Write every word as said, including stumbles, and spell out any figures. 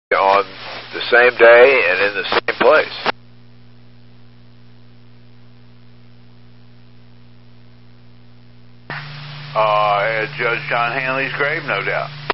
on the same day and in the same place. Uh, at Judge John Hanley's grave, no doubt.